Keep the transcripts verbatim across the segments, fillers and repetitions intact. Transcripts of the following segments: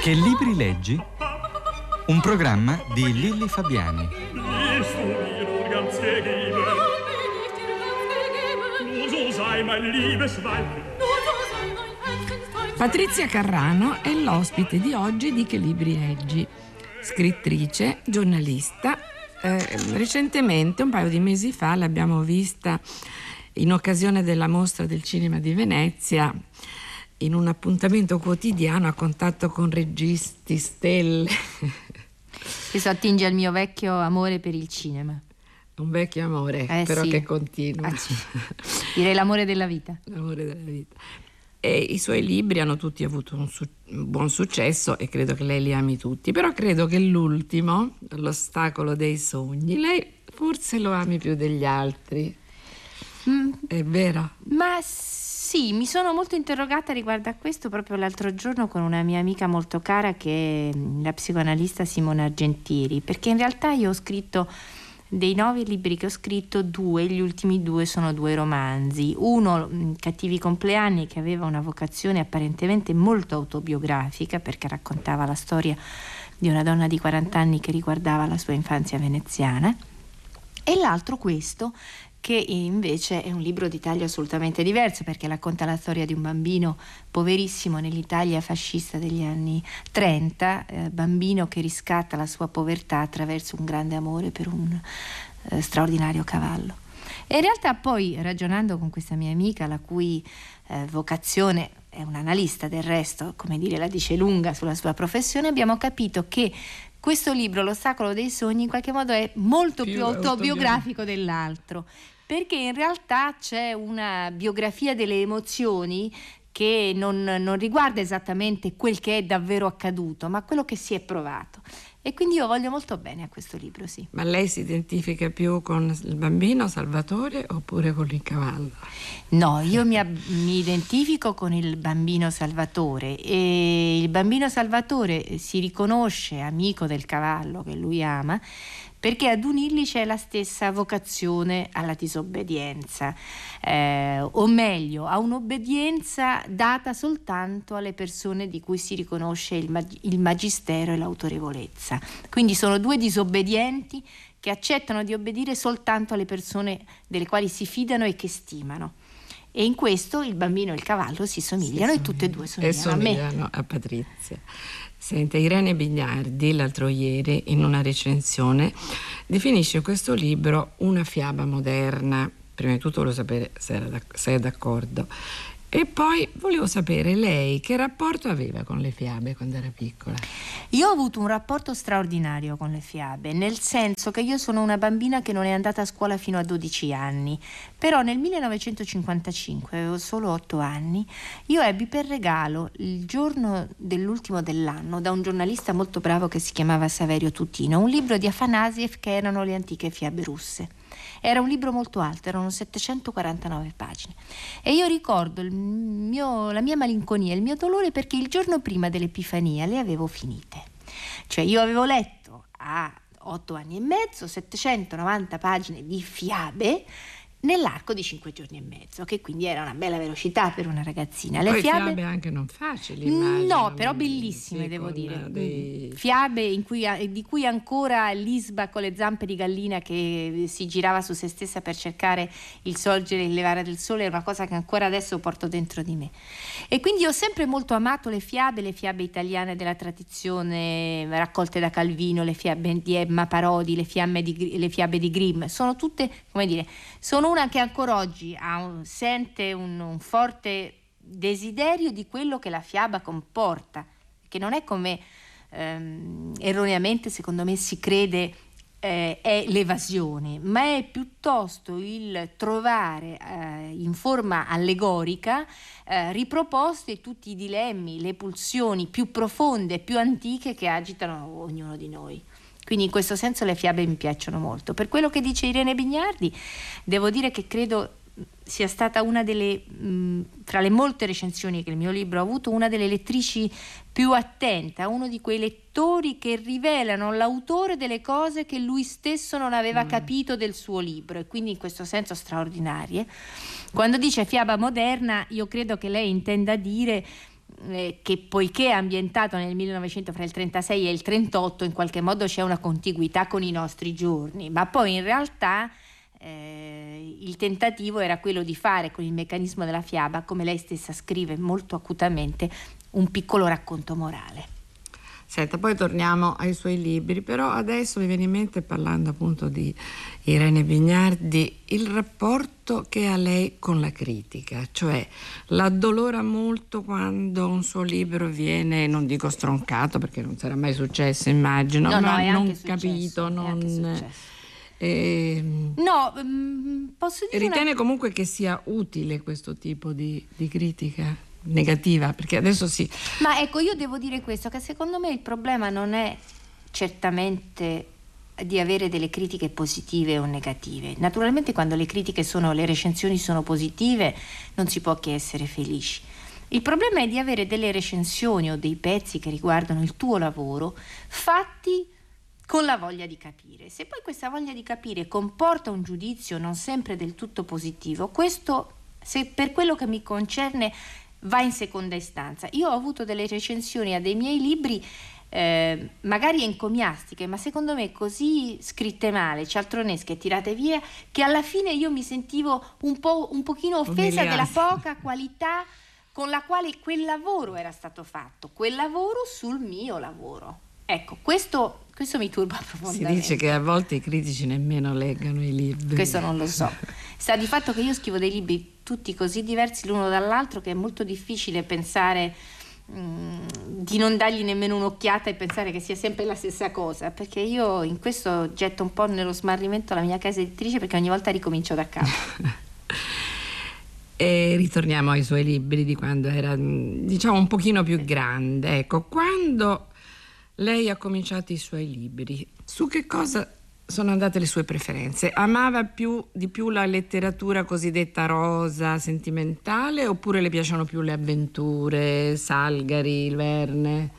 Che libri leggi? Un programma di Lilli Fabiani. Patrizia Carrano è l'ospite di oggi di Che libri leggi. Scrittrice, giornalista. Eh, recentemente, un paio di mesi fa, l'abbiamo vista in occasione della Mostra del Cinema di Venezia in un appuntamento quotidiano a contatto con registi, stelle. Questo attinge al mio vecchio amore per il cinema. Un vecchio amore, eh, però sì. che continua. Ah, sì. Direi l'amore della vita. L'amore della vita. E i suoi libri hanno tutti avuto un, su- un buon successo e credo che lei li ami tutti, però credo che l'ultimo, L'ostacolo dei sogni, lei forse lo ami più degli altri. Mm. È vero? Ma sì, mi sono molto interrogata riguardo a questo proprio l'altro giorno con una mia amica molto cara che è la psicoanalista Simona Argentieri, perché in realtà io ho scritto dei nove libri che ho scritto, due, gli ultimi due sono due romanzi. Uno, Cattivi compleanni, che aveva una vocazione apparentemente molto autobiografica perché raccontava la storia di una donna di quaranta anni che riguardava la sua infanzia veneziana, e l'altro, questo, che invece è un libro di taglio assolutamente diverso perché racconta la storia di un bambino poverissimo nell'Italia fascista degli anni trenta, eh, bambino che riscatta la sua povertà attraverso un grande amore per un eh, straordinario cavallo. E in realtà poi, ragionando con questa mia amica, la cui eh, vocazione è un analista del resto, come dire, la dice lunga sulla sua professione, abbiamo capito che questo libro, L'ostacolo dei sogni, in qualche modo è molto più, più autobiografico dell'altro, perché in realtà c'è una biografia delle emozioni che non, non riguarda esattamente quel che è davvero accaduto, ma quello che si è provato. E quindi io voglio molto bene a questo libro, sì. Ma lei si identifica più con il bambino Salvatore oppure con il cavallo? No, io mi, mi identifico con il bambino Salvatore, e il bambino Salvatore si riconosce amico del cavallo che lui ama, perché ad unirli c'è la stessa vocazione alla disobbedienza, eh, o meglio, a un'obbedienza data soltanto alle persone di cui si riconosce il, mag- il magistero e l'autorevolezza. Quindi sono due disobbedienti che accettano di obbedire soltanto alle persone delle quali si fidano e che stimano. E in questo il bambino e il cavallo si somigliano, si e tutte e due somigliano, e somigliano a me. a Patrizia. Senta, Irene Bignardi l'altro ieri in una recensione definisce questo libro una fiaba moderna. Prima di tutto volevo sapere se, era da, se è d'accordo, e poi volevo sapere lei che rapporto aveva con le fiabe quando era piccola. Io ho avuto un rapporto straordinario con le fiabe, nel senso che io sono una bambina che non è andata a scuola fino a dodici anni, però nel millenovecentocinquantacinque, avevo solo otto anni, io ebbi per regalo il giorno dell'ultimo dell'anno da un giornalista molto bravo che si chiamava Saverio Tutino un libro di Afanasiev che erano le antiche fiabe russe. Era un libro molto alto, erano settecentoquarantanove pagine, e io ricordo il mio, la mia malinconia, il mio dolore, perché il giorno prima dell'Epifania le avevo finite. Cioè io avevo letto a otto anni e mezzo settecentonovanta pagine di fiabe nell'arco di cinque giorni e mezzo, che quindi era una bella velocità per una ragazzina. Le Poi fiabe... fiabe anche non facili, immagino. No, però bellissime, sì, devo dire. Dei... Fiabe in cui, di cui ancora l'Isba con le zampe di gallina che si girava su se stessa per cercare il sorgere e il levare del sole è una cosa che ancora adesso porto dentro di me. E quindi ho sempre molto amato le fiabe, le fiabe italiane della tradizione raccolte da Calvino, le fiabe di Emma Parodi, le, fiamme di, le fiabe di Grimm. Sono tutte, come dire, sono una che ancora oggi ha un, sente un, un forte desiderio di quello che la fiaba comporta, che non è come ehm, erroneamente secondo me si crede eh, è l'evasione, ma è piuttosto il trovare eh, in forma allegorica eh, riproposte tutti i dilemmi, le pulsioni più profonde, più antiche che agitano ognuno di noi. Quindi in questo senso le fiabe mi piacciono molto. Per quello che dice Irene Bignardi, devo dire che credo sia stata una delle, mh, tra le molte recensioni che il mio libro ha avuto, una delle lettrici più attenta, uno di quei lettori che rivelano l'autore delle cose che lui stesso non aveva mm. capito del suo libro, e quindi in questo senso straordinarie. Quando dice fiaba moderna, io credo che lei intenda dire eh, che poiché è ambientato nel millenovecento, fra il trentasei e il trentotto, in qualche modo c'è una contiguità con i nostri giorni, ma poi in realtà eh, il tentativo era quello di fare con il meccanismo della fiaba, come lei stessa scrive molto acutamente, un piccolo racconto morale. Senta, poi torniamo ai suoi libri, però adesso mi viene in mente, parlando appunto di Irene Vignardi, il rapporto che ha lei con la critica, cioè l'addolora molto quando un suo libro viene, non dico stroncato perché non sarà mai successo immagino, no, ma no, non successo, capito, non... Eh, no, um, posso dire ritiene una... comunque che sia utile questo tipo di, di critica negativa, perché adesso sì. Ma ecco, io devo dire questo, che secondo me il problema non è certamente di avere delle critiche positive o negative. Naturalmente quando le critiche sono, le recensioni sono positive, non si può che essere felici. Il problema è di avere delle recensioni o dei pezzi che riguardano il tuo lavoro fatti con la voglia di capire. Se poi questa voglia di capire comporta un giudizio non sempre del tutto positivo, questo, se per quello che mi concerne, va in seconda istanza. Io ho avuto delle recensioni a dei miei libri eh, magari encomiastiche, ma secondo me così scritte male, cialtronesche e tirate via, che alla fine io mi sentivo un po' un pochino offesa Umiliante. della poca qualità con la quale quel lavoro era stato fatto, quel lavoro sul mio lavoro. Ecco, questo, questo mi turba profondamente. Si dice che a volte i critici nemmeno leggano i libri. Questo non lo so. Sta di fatto che io scrivo dei libri tutti così diversi l'uno dall'altro che è molto difficile pensare mh, di non dargli nemmeno un'occhiata e pensare che sia sempre la stessa cosa, perché io in questo getto un po' nello smarrimento la mia casa editrice, perché ogni volta ricomincio da capo. E ritorniamo ai suoi libri di quando era, diciamo, un pochino più grande. Ecco, quando lei ha cominciato i suoi libri, su che cosa sono andate le sue preferenze? Amava più di più la letteratura cosiddetta rosa, sentimentale, oppure le piacciono più le avventure, Salgari, Verne?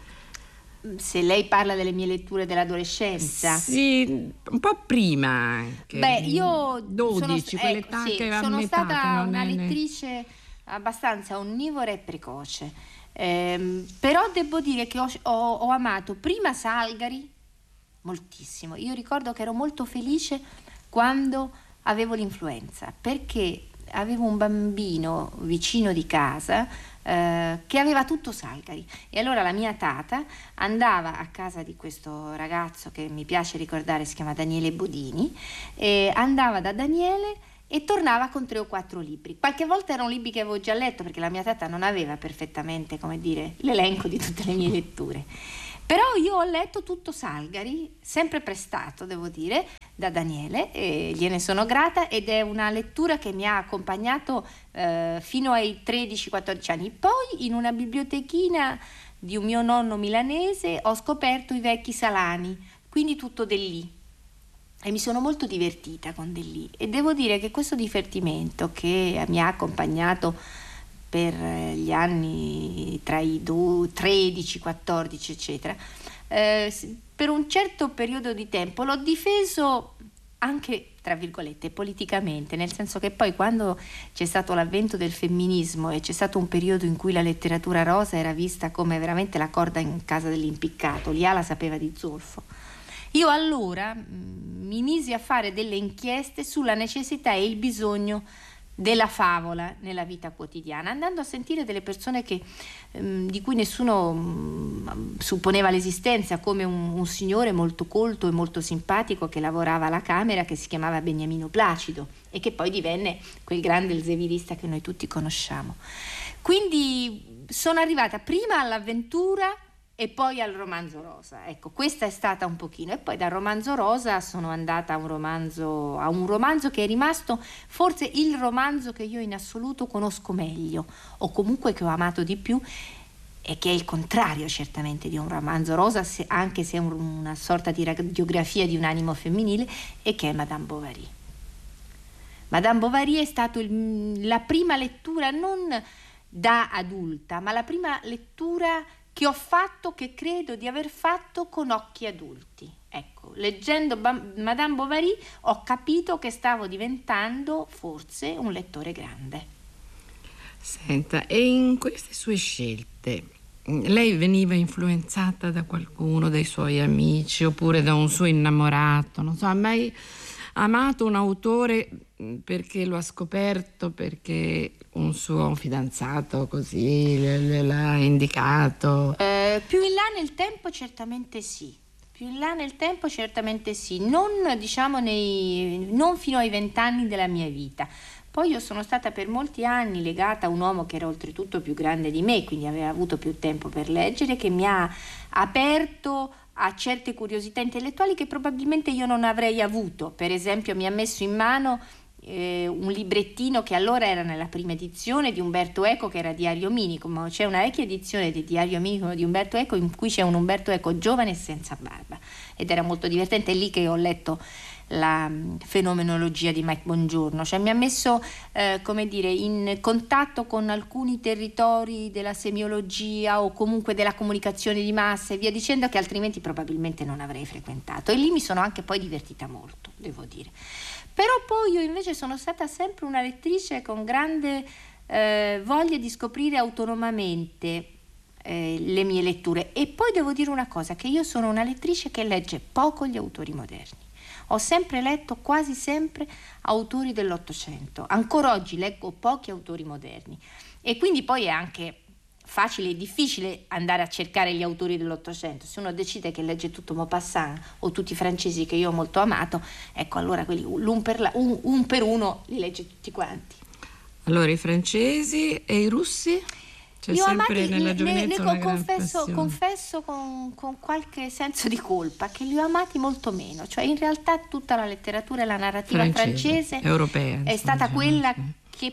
Se lei parla delle mie letture dell'adolescenza. Sì, un po' prima anche. Beh, io dodici, sono, quell'età ecco, sì, che a sono metà, stata che non una è ne- lettrice abbastanza onnivora e precoce. Ehm, però devo dire che ho, ho, ho amato prima Salgari moltissimo. Io ricordo che ero molto felice quando avevo l'influenza, perché avevo un bambino vicino di casa eh, che aveva tutto Salgari, e allora la mia tata andava a casa di questo ragazzo che mi piace ricordare, si chiama Daniele Bodini, e andava da Daniele e tornava con tre o quattro libri. Qualche volta erano libri che avevo già letto, perché la mia tata non aveva perfettamente, come dire, l'elenco di tutte le mie letture. Però io ho letto tutto Salgari, sempre prestato, devo dire, da Daniele, e gliene sono grata, ed è una lettura che mi ha accompagnato eh, fino ai tredici quattordici anni. Poi in una bibliotechina di un mio nonno milanese ho scoperto i vecchi Salani, quindi tutto Dellì. E mi sono molto divertita con Dellì, e devo dire che questo divertimento che mi ha accompagnato per gli anni tra i tredici, quattordici eccetera, eh, per un certo periodo di tempo l'ho difeso anche, tra virgolette, politicamente, nel senso che poi quando c'è stato l'avvento del femminismo e c'è stato un periodo in cui la letteratura rosa era vista come veramente la corda in casa dell'impiccato, Liala sapeva di zolfo, io allora mh, mi misi a fare delle inchieste sulla necessità e il bisogno della favola nella vita quotidiana, andando a sentire delle persone che, ehm, di cui nessuno mh, supponeva l'esistenza, come un, un signore molto colto e molto simpatico che lavorava alla Camera, che si chiamava Beniamino Placido e che poi divenne quel grande elsevirista che noi tutti conosciamo. Quindi sono arrivata prima all'avventura e poi al romanzo rosa. Ecco, questa è stata un pochino, e poi dal romanzo rosa sono andata a un romanzo, a un romanzo che è rimasto forse il romanzo che io in assoluto conosco meglio, o comunque che ho amato di più, e che è il contrario certamente di un romanzo rosa, se, anche se è un, una sorta di radiografia di un animo femminile, e che è Madame Bovary. Madame Bovary è stata la prima lettura, non da adulta, ma la prima lettura che ho fatto, che credo di aver fatto con occhi adulti. Ecco, leggendo Madame Bovary ho capito che stavo diventando forse un lettore grande. Senta, e in queste sue scelte lei veniva influenzata da qualcuno dei suoi amici oppure da un suo innamorato? Non so, ha mai amato un autore perché lo ha scoperto, perché un suo fidanzato così l'ha indicato? Eh, più in là nel tempo certamente sì. Più in là nel tempo certamente sì. Non, diciamo, nei, non fino ai vent'anni della mia vita. Poi io sono stata per molti anni legata a un uomo che era oltretutto più grande di me, quindi aveva avuto più tempo per leggere, che mi ha aperto a certe curiosità intellettuali che probabilmente io non avrei avuto. Per esempio mi ha messo in mano eh, un librettino che allora era nella prima edizione di Umberto Eco, che era Diario Minico, ma c'è una vecchia edizione di Diario Minico di Umberto Eco in cui c'è un Umberto Eco giovane e senza barba, ed era molto divertente. È lì che ho letto la fenomenologia di Mike Bongiorno, cioè mi ha messo eh, come dire in contatto con alcuni territori della semiologia o comunque della comunicazione di massa e via dicendo, che altrimenti probabilmente non avrei frequentato, e lì mi sono anche poi divertita molto, devo dire. Però poi io invece sono stata sempre una lettrice con grande eh, voglia di scoprire autonomamente eh, le mie letture, e poi devo dire una cosa, che io sono una lettrice che legge poco gli autori moderni. Ho sempre letto, quasi sempre, autori dell'Ottocento. Ancora oggi leggo pochi autori moderni. E quindi poi è anche facile e difficile andare a cercare gli autori dell'Ottocento. Se uno decide che legge tutto Maupassant o tutti i francesi che io ho molto amato, ecco, allora quelli un per, la, un, un per uno li legge tutti quanti. Allora i francesi e i russi? C'è Io sempre amati, nella ne, giovinezza ne una gran confesso, passione. confesso con, con qualche senso di colpa che li ho amati molto meno, cioè in realtà tutta la letteratura e la narrativa Francese, francese europea, è insomma, stata diciamo, quella sì. che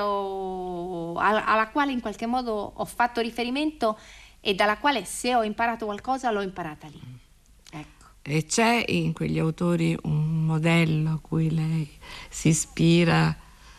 proprio alla, alla quale in qualche modo ho fatto riferimento e dalla quale, se ho imparato qualcosa, l'ho imparata lì. Ecco. E c'è in quegli autori un modello a cui lei si ispira?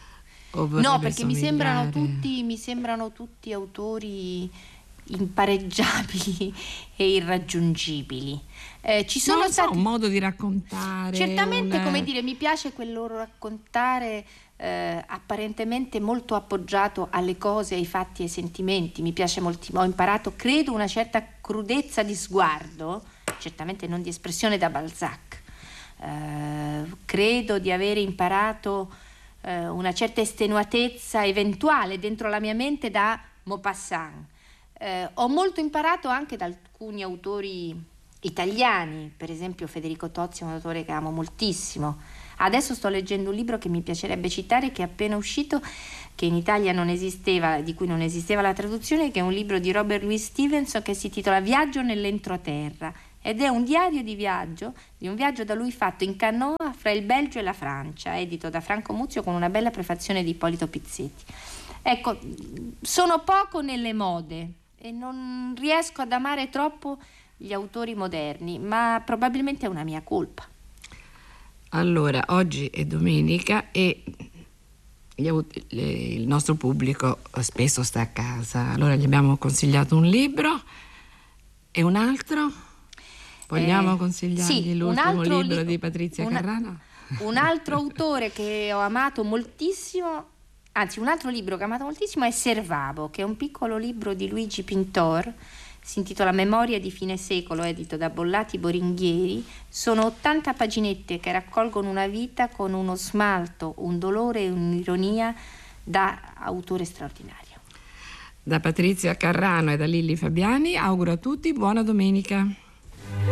No, perché mi sembrano tutti, mi sembrano tutti autori impareggiabili e irraggiungibili. Eh, ci sono non stati so, un modo di raccontare. Certamente, una... come dire, mi piace quel loro raccontare eh, apparentemente molto appoggiato alle cose, ai fatti e ai sentimenti. Mi piace moltissimo. Ho imparato, credo, una certa crudezza di sguardo, certamente non di espressione, da Balzac. Eh, credo di avere imparato una certa estenuatezza eventuale dentro la mia mente da Maupassant. Eh, ho molto imparato anche da alcuni autori italiani, per esempio Federico Tozzi è un autore che amo moltissimo. Adesso sto leggendo un libro che mi piacerebbe citare, che è appena uscito, che in Italia non esisteva, di cui non esisteva la traduzione, che è un libro di Robert Louis Stevenson che si intitola Viaggio nell'entroterra, ed è un diario di viaggio, di un viaggio da lui fatto in canoa fra il Belgio e la Francia, edito da Franco Muzio con una bella prefazione di Ippolito Pizzetti. Ecco, sono poco nelle mode e non riesco ad amare troppo gli autori moderni, ma probabilmente è una mia colpa. Allora, oggi è domenica e gli aut- le- il nostro pubblico spesso sta a casa, allora gli abbiamo consigliato un libro e un altro. Vogliamo Eh, consigliargli sì, l'ultimo un altro libro li- di Patrizia una- Carrano? Un altro autore che ho amato moltissimo, anzi un altro libro che ho amato moltissimo è Servavo, che è un piccolo libro di Luigi Pintor, si intitola Memoria di fine secolo, edito da Bollati Boringhieri. Sono ottanta paginette che raccolgono una vita con uno smalto, un dolore e un'ironia da autore straordinario. Da Patrizia Carrano e da Lilli Fabiani auguro a tutti buona domenica.